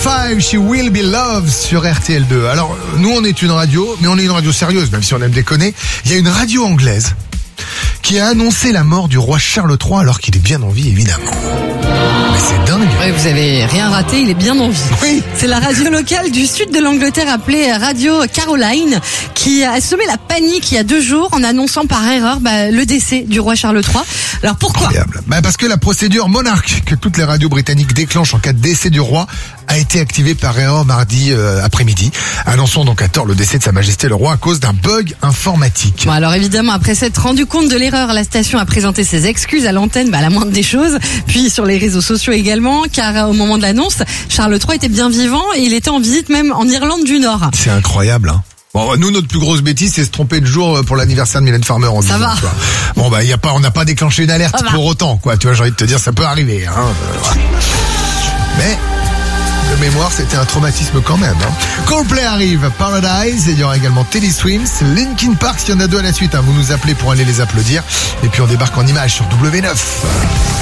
5, She Will Be Loved sur RTL2. Alors, nous, on est une radio, mais on est une radio sérieuse, même si on aime déconner. Il y a une radio anglaise qui a annoncé la mort du roi Charles III alors qu'il est bien en vie, évidemment. Mais c'est dingue. Ouais, vous avez rien raté, il est bien en vie. Oui. C'est la radio locale du sud de l'Angleterre appelée Radio Caroline qui a semé la panique il y a 2 jours en annonçant par erreur le décès du roi Charles III. Alors pourquoi ? Incroyable. Parce que la procédure Monarch que toutes les radios britanniques déclenchent en cas de décès du roi a été activée par erreur mardi après-midi. Annonçons donc à tort le décès de Sa Majesté le Roi à cause d'un bug informatique. Bon, alors évidemment, après s'être rendu compte de l'erreur, la station a présenté ses excuses à l'antenne, à la moindre des choses, puis sur les réseaux sociaux également, car au moment de l'annonce, Charles III était bien vivant et il était en visite même en Irlande du Nord. C'est incroyable, hein. Bon, nous, notre plus grosse bêtise, c'est se tromper de jour pour l'anniversaire de Mylène Farmer en Ça 10 ans, va. tu vois. Bon, on n'a pas déclenché une alerte Ça va. pour autant, quoi. Tu vois, j'ai envie de te dire, ça peut arriver, hein. Voilà. Mais, de mémoire, c'était un traumatisme quand même, hein. Coldplay arrive, Paradise, et il y aura également Teddy Swims, Linkin Park, il y en a 2 à la suite, hein. Vous nous appelez pour aller les applaudir. Et puis on débarque en images sur W9.